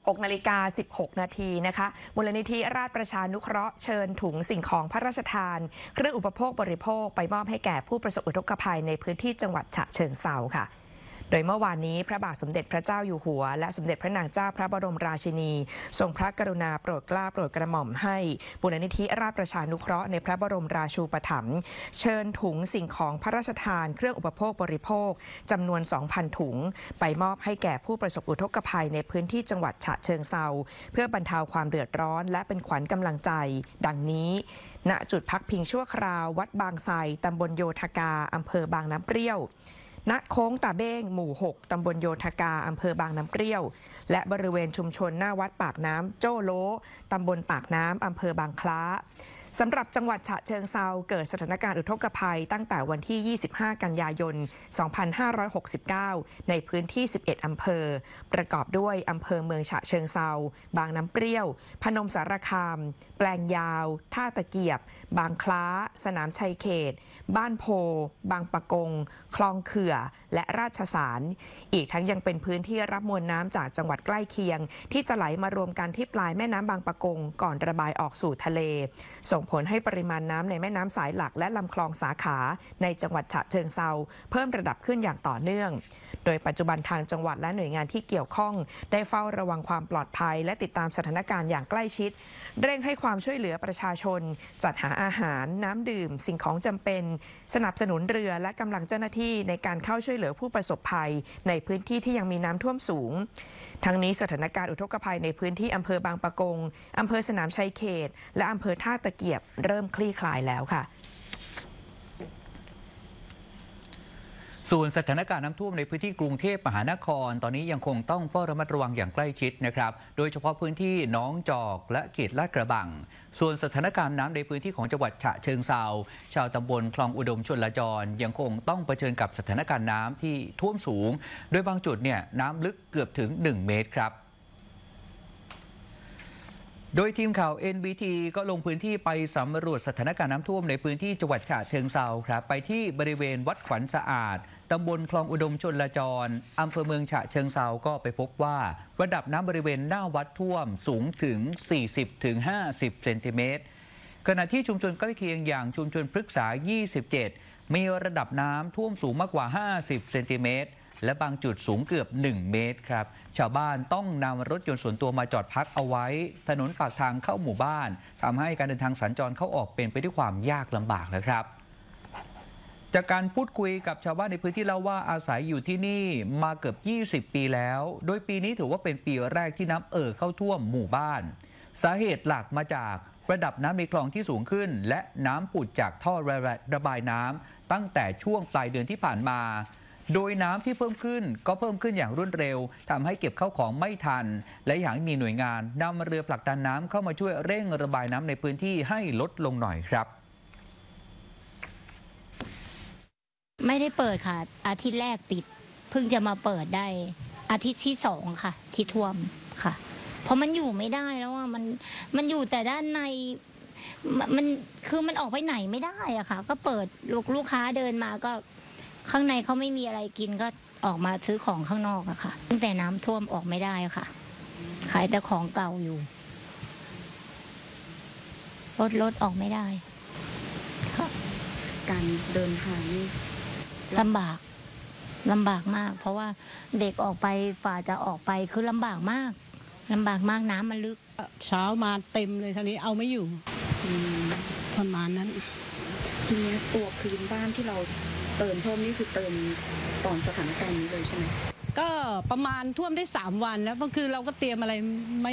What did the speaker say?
6:16 นาทีนะคะมูลนิธิราชประชานุเคราะห์เชิญถุงสิ่งของพระราชทานเครื่องอุปโภคบริโภคไปมอบให้แก่ผู้ประสบอุทกภัยในพื้นที่จังหวัดฉะเชิงเทราค่ะโดยเมื่อวานนี้พระบาทสมเด็จพระเจ้าอยู่หัวและสมเด็จพระนางเจ้าพระบรมราชินีทรงพระกรุณาโปรดเกล้าโปรดกระหม่อมให้มูลนิธิราชประชานุเคราะห์ในพระบรมราชูปถัมภ์เชิญถุงสิ่งของพระราชทานเครื่องอุปโภคบริโภคจำนวน 2,000 ถุงไปมอบให้แก่ผู้ประสบอุทกภัยในพื้นที่จังหวัดฉะเชิงเทราเพื่อบรรเทาความเดือดร้อนและเป็นขวัญกำลังใจดังนี้ณจุดพักพิงชั่วคราววัดบางไทรตำบลโยธกาอำเภอบางน้ำเปรี้ยวณโค้งตาเบ้งหมู่ 6 ตำบลโยธกาอำเภอบางน้ำเปรี้ยวและบริเวณชุมชนหน้าวัดปากน้ำโจ้โลตำบลปากน้ำอำเภอบางคล้าสำหรับจังหวัดฉะเชิงเทราเกิดสถานการณ์อุทกภัยตั้งแต่วันที่ 25 กันยายน 2569 ในพื้นที่ 11 อำเภอประกอบด้วยอำเภอเมืองฉะเชิงเทราบางน้ำเปรี้ยวพนมสารคามแปลงยาวท่าตะเกียบบางคล้าสนามชัยเขตบ้านโพบางปะกงคลองเขื่อและราชสารอีกทั้งยังเป็นพื้นที่รับมวลน้ำจากจังหวัดใกล้เคียงที่จะไหลมารวมกันที่ปลายแม่น้ำบางปะกงก่อนระบายออกสู่ทะเลส่งผลให้ปริมาณน้ำในแม่น้ำสายหลักและลำคลองสาขาในจังหวัดฉะเชิงเทราเพิ่มระดับขึ้นอย่างต่อเนื่องโดยปัจจุบันทางจังหวัดและหน่วยงานที่เกี่ยวข้องได้เฝ้าระวังความปลอดภัยและติดตามสถานการณ์อย่างใกล้ชิดเร่งให้ความช่วยเหลือประชาชนจัดหาอาหารน้ำดื่มสิ่งของจำเป็นสนับสนุนเรือและกำลังเจ้าหน้าที่ในการเข้าช่วยเหลือผู้ประสบภัยในพื้นที่ที่ยังมีน้ำท่วมสูงทั้งนี้สถานการณ์อุทกภัยในพื้นที่อำเภอบางปะกงอำเภอสนามชัยเขตและอำเภอท่าตะเกียบเริ่มคลี่คลายแล้วค่ะส่วนสถานการณ์น้ำท่วมในพื้นที่กรุงเทพมหานครตอนนี้ยังคงต้องเฝ้าระมัดระวังอย่างใกล้ชิดนะครับโดยเฉพาะพื้นที่หนองจอกและเขตลาดกระบังส่วนสถานการณ์น้ำในพื้นที่ของจังหวัดฉะเชิงเทราชาวตำบลคลองอุดมชลจรยังคงต้องเผชิญกับสถานการณ์น้ำที่ท่วมสูงโดยบางจุดเนี่ยน้ำลึกเกือบถึง1 เมตรครับโดยทีมข่าว NBT ก็ลงพื้นที่ไปสำรวจสถานการณ์น้ำท่วมในพื้นที่จังหวัดฉะเชิงเทราครับไปที่บริเวณวัดขวัญสะอาดตำบลคลองอุดมชลจรอำเภอเมืองฉะเชิงเทราก็ไปพบว่าระดับน้ำบริเวณหน้าวัดท่วมสูงถึง 40-50 เซนติเมตรขณะที่ชุมชนใกล้เคียงอย่างชุมชนพฤกษา 27 มีระดับน้ำท่วมสูงมากกว่า 50 เซนติเมตรและบางจุดสูงเกือบ 1 เมตรครับชาวบ้านต้องนำรถยนต์ส่วนตัวมาจอดพักเอาไว้ถนนปากทางเข้าหมู่บ้านทำให้การเดินทางสัญจรเข้าออกเป็นไปด้วยความยากลำบากนะครับจากการพูดคุยกับชาวบ้านในพื้นที่เล่าว่าอาศัยอยู่ที่นี่มาเกือบ20 ปีแล้วโดยปีนี้ถือว่าเป็นปีแรกที่น้ำเข้าท่วมหมู่บ้านสาเหตุหลักมาจากระดับน้ำในคลองที่สูงขึ้นและน้ำผุดจากท่อระบายน้ำตั้งแต่ช่วงปลายเดือนที่ผ่านมาโดยน้ำที่เพิ่มขึ้นก็เพิ่มขึ้นอย่างรวดเร็วทำให้เก็บเข้าของไม่ทันและอยากให้มีหน่วยงานนำเรือผลักดันน้ำเข้ามาช่วยเร่งระบายน้ำในพื้นที่ให้ลดลงหน่อยครับไม่ได้เปิดค่ะอาทิตย์แรกปิดเพิ่งจะมาเปิดได้อาทิตย์ที่2ค่ะที่ท่วมค่ะเพราะมันอยู่ไม่ได้แล้วว่ามันอยู่แต่ด้านในมันคือมันออกไปไหนไม่ได้อะค่ะก็เปิดลูกค้าเดินมาก็ข้างในเขาไม่มีอะไรกินก็ออกมาซื้อของข้างนอกอะค่ะตั้งแต่น้ำท่วมออกไม่ได้ค่ะขายแต่ของเก่าอยู่รถออกไม่ได้ค่ะการเดินทางนี่ลำบากมากเพราะว่าเด็กออกไปฝ่าจะออกไปคือลำบากมากน้ำมันลึกเช้ามาเต็มเลยทีนี้เอาไม่อยู่ประมาณนั้นทีนี้ตัวพื้นบ้านที่เราเติมเพิ่มนี่คือเติมตอนสถานการณ์นี้เลยใช่ไหมก็ประมาณท่วมได้3 วันแล้วบางคืนเราก็เตรียมอะไรไม่